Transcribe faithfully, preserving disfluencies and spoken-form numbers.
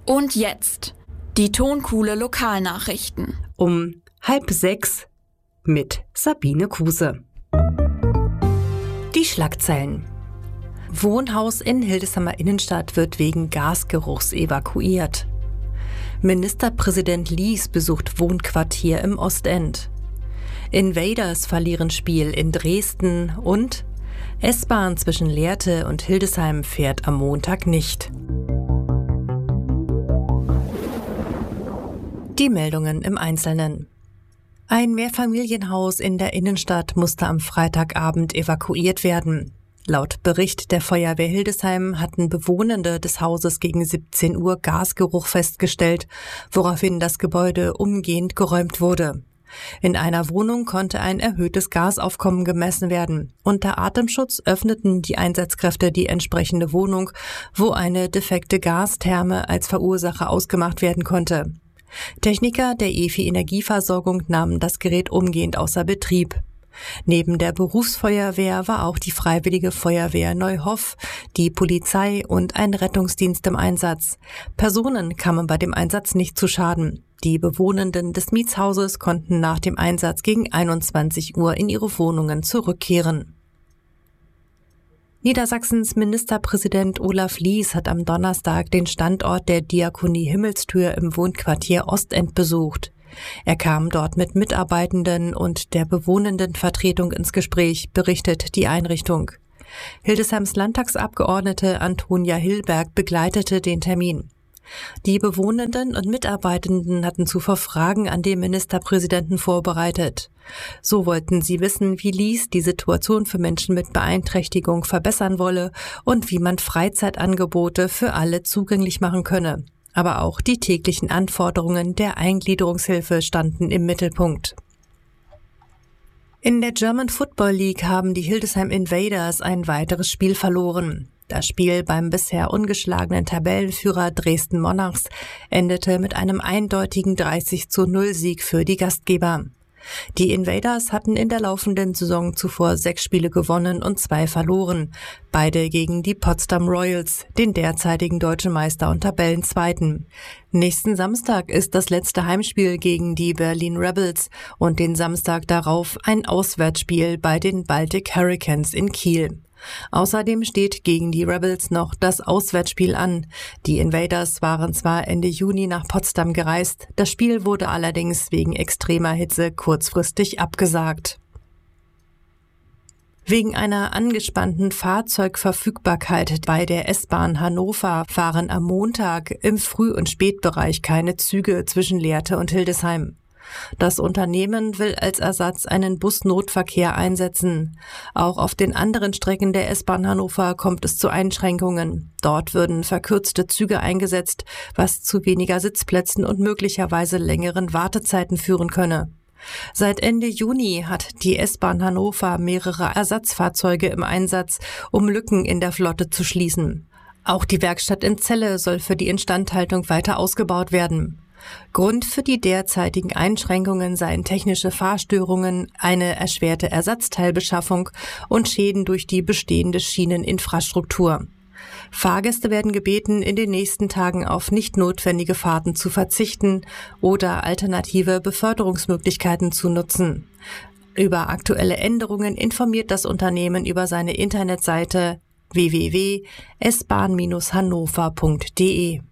Und jetzt die Tonkuhle Lokalnachrichten. Um halb sechs mit Sabine Kuse. Die Schlagzeilen. Wohnhaus in Hildesheimer Innenstadt wird wegen Gasgeruchs evakuiert. Ministerpräsident Lies besucht Wohnquartier im Ostend. Invaders verlieren Spiel in Dresden und S-Bahn zwischen Lehrte und Hildesheim fährt am Montag nicht. Die Meldungen im Einzelnen. Ein Mehrfamilienhaus in der Innenstadt musste am Freitagabend evakuiert werden. Laut Bericht der Feuerwehr Hildesheim hatten Bewohnende des Hauses gegen siebzehn Uhr Gasgeruch festgestellt, woraufhin das Gebäude umgehend geräumt wurde. In einer Wohnung konnte ein erhöhtes Gasaufkommen gemessen werden. Unter Atemschutz öffneten die Einsatzkräfte die entsprechende Wohnung, wo eine defekte Gastherme als Verursacher ausgemacht werden konnte. Techniker der E F I Energieversorgung nahmen das Gerät umgehend außer Betrieb. Neben der Berufsfeuerwehr war auch die Freiwillige Feuerwehr Neuhoff, die Polizei und ein Rettungsdienst im Einsatz. Personen kamen bei dem Einsatz nicht zu Schaden. Die Bewohnenden des Mietshauses konnten nach dem Einsatz gegen einundzwanzig Uhr in ihre Wohnungen zurückkehren. Niedersachsens Ministerpräsident Olaf Lies hat am Donnerstag den Standort der Diakonie Himmelstür im Wohnquartier Ostend besucht. Er kam dort mit Mitarbeitenden und der bewohnenden Vertretung ins Gespräch, berichtet die Einrichtung. Hildesheims Landtagsabgeordnete Antonia Hillberg begleitete den Termin. Die Bewohnenden und Mitarbeitenden hatten zuvor Fragen an den Ministerpräsidenten vorbereitet. So wollten sie wissen, wie Lies die Situation für Menschen mit Beeinträchtigung verbessern wolle und wie man Freizeitangebote für alle zugänglich machen könne. Aber auch die täglichen Anforderungen der Eingliederungshilfe standen im Mittelpunkt. In der German Football League haben die Hildesheim Invaders ein weiteres Spiel verloren. Das Spiel beim bisher ungeschlagenen Tabellenführer Dresden Monarchs endete mit einem eindeutigen dreißig zu null Sieg für die Gastgeber. Die Invaders hatten in der laufenden Saison zuvor sechs Spiele gewonnen und zwei verloren, beide gegen die Potsdam Royals, den derzeitigen deutschen Meister und Tabellenzweiten. Nächsten Samstag ist das letzte Heimspiel gegen die Berlin Rebels und den Samstag darauf ein Auswärtsspiel bei den Baltic Hurricanes in Kiel. Außerdem steht gegen die Rebels noch das Auswärtsspiel an. Die Invaders waren zwar Ende Juni nach Potsdam gereist, das Spiel wurde allerdings wegen extremer Hitze kurzfristig abgesagt. Wegen einer angespannten Fahrzeugverfügbarkeit bei der S-Bahn Hannover fahren am Montag im Früh- und Spätbereich keine Züge zwischen Lehrte und Hildesheim. Das Unternehmen will als Ersatz einen Busnotverkehr einsetzen. Auch auf den anderen Strecken der S-Bahn Hannover kommt es zu Einschränkungen. Dort würden verkürzte Züge eingesetzt, was zu weniger Sitzplätzen und möglicherweise längeren Wartezeiten führen könne. Seit Ende Juni hat die S-Bahn Hannover mehrere Ersatzfahrzeuge im Einsatz, um Lücken in der Flotte zu schließen. Auch die Werkstatt in Celle soll für die Instandhaltung weiter ausgebaut werden. Grund für die derzeitigen Einschränkungen seien technische Fahrstörungen, eine erschwerte Ersatzteilbeschaffung und Schäden durch die bestehende Schieneninfrastruktur. Fahrgäste werden gebeten, in den nächsten Tagen auf nicht notwendige Fahrten zu verzichten oder alternative Beförderungsmöglichkeiten zu nutzen. Über aktuelle Änderungen informiert das Unternehmen über seine Internetseite w w w punkt s bahn hannover punkt d e.